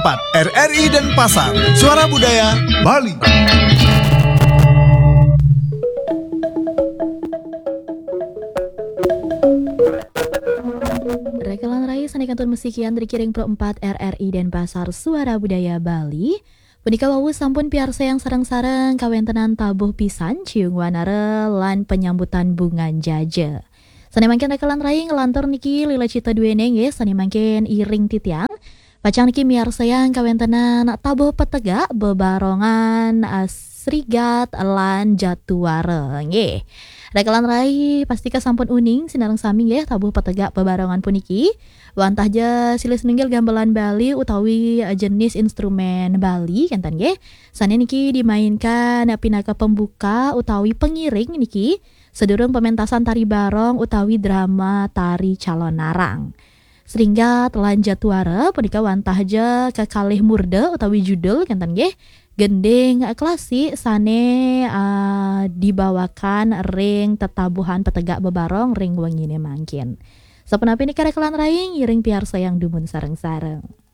RRI Denpasar, Suara Budaya Bali. Rekalan Rai Sanikantun Musikian Rikiring Pro 4 RRI Denpasar, Suara Budaya Bali. Punika wawu sampun piarsa yang sareng-sareng kawentenan tabuh pisan ciung wanare lan penyambutan bungan jaja. Sani mangken rekalan Rai ngelantur niki lila cita dueneng ya, sani mangken iring titiang. Pacang niki miarsa yang kawentenan tabuh petegak bebarongan srigat lan jatuare nggih. Rekalan Rai pastika sampun uning sinareng sami nggih tabuh petegak bebarongan puniki. Wantah ja silis ninggil gamelan Bali utawi jenis instrumen Bali kenten nggih. Sane niki dimainkan pinaka pembuka utawi pengiring niki sedurung pementasan tari barong utawi drama tari calon narang. Sringgat lan jatuara punika wantah ja kekalih murde utawi judul kenten nggih. Gending klasik sane dibawakan ring tetabuhan petegak bebarong ring wengine mangkin. Sapunapi ni karekalan Rai ngiring piarsa yang dumun sareng-sareng.